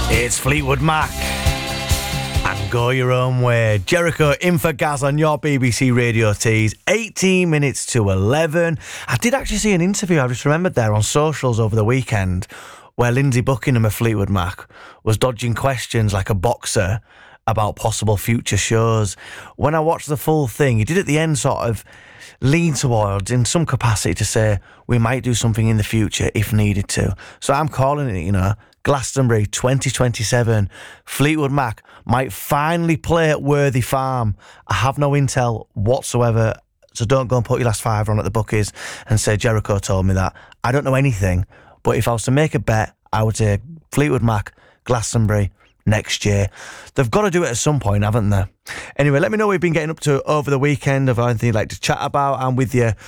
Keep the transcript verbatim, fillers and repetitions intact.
It's Fleetwood Mac and Go Your Own Way. Jericho in for Gaz on your B B C Radio Tees. eighteen minutes to eleven. I did actually see an interview, I just remembered there, on socials over the weekend where Lindsay Buckingham of Fleetwood Mac was dodging questions like a boxer about possible future shows. When I watched the full thing, he did at the end sort of lean towards, in some capacity, to say we might do something in the future if needed to. So I'm calling it, you know, Glastonbury twenty twenty-seven. Fleetwood Mac might finally play at Worthy Farm. I have no intel whatsoever, so don't go and put your last fiver on at the bookies and say Jericho told me that. I don't know anything, but if I was to make a bet, I would say Fleetwood Mac, Glastonbury next year. They've got to do it at some point, haven't they? Anyway, let me know what you've been getting up to over the weekend, of anything you'd like to chat about. I'm with you